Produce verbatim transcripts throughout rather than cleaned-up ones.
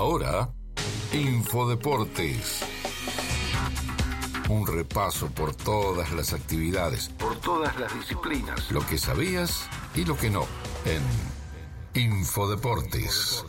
Ahora, Infodeportes. Un repaso por todas las actividades, por todas las disciplinas, lo que sabías y lo que no, en Infodeportes.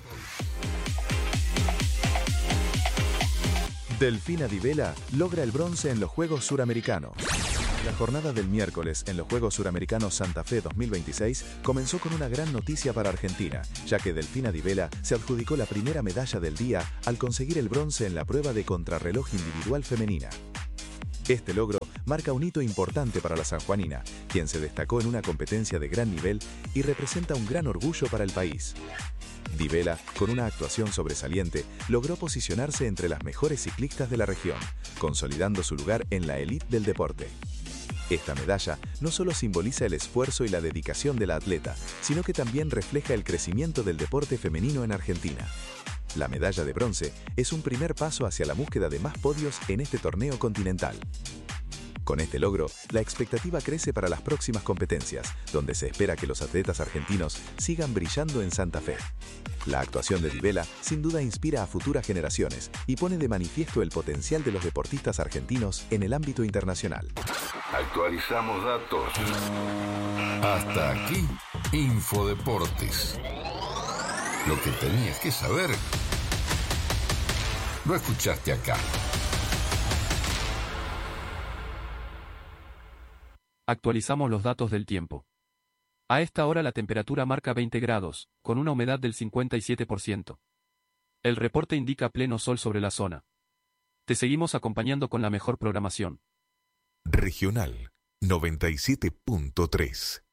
Delfina Di Vela logra el bronce en los Juegos Suramericanos. La jornada del miércoles en los Juegos Suramericanos Santa Fe dos mil veintiséis comenzó con una gran noticia para Argentina, ya que Delfina Di Vela se adjudicó la primera medalla del día al conseguir el bronce en la prueba de contrarreloj individual femenina. Este logro marca un hito importante para la sanjuanina, quien se destacó en una competencia de gran nivel y representa un gran orgullo para el país. Di Vela, con una actuación sobresaliente, logró posicionarse entre las mejores ciclistas de la región, consolidando su lugar en la élite del deporte. Esta medalla no solo simboliza el esfuerzo y la dedicación de la atleta, sino que también refleja el crecimiento del deporte femenino en Argentina. La medalla de bronce es un primer paso hacia la búsqueda de más podios en este torneo continental. Con este logro, la expectativa crece para las próximas competencias, donde se espera que los atletas argentinos sigan brillando en Santa Fe. La actuación de Di Vela sin duda inspira a futuras generaciones y pone de manifiesto el potencial de los deportistas argentinos en el ámbito internacional. Actualizamos datos. Hasta aquí, Infodeportes. Lo que tenías que saber, lo escuchaste acá. Actualizamos los datos del tiempo. A esta hora la temperatura marca veinte grados, con una humedad del cincuenta y siete por ciento. El reporte indica pleno sol sobre la zona. Te seguimos acompañando con la mejor programación. Regional noventa y siete punto tres.